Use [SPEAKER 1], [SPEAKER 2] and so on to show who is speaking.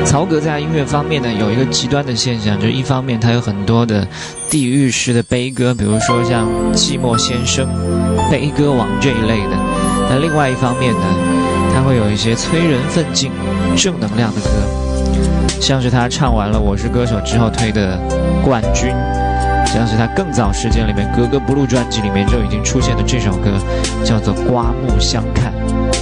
[SPEAKER 1] 曹格在音乐方面呢，有一个极端的现象，就是一方面他有很多的地域式的悲歌，比如说像《寂寞先生》《悲歌王》这一类的。但另外一方面呢，他会有一些催人奋进、正能量的歌，像是他唱完了《我是歌手》之后推的冠军，像是他更早时间里面《格格不入》专辑里面就已经出现的这首歌，叫做《刮目相看》。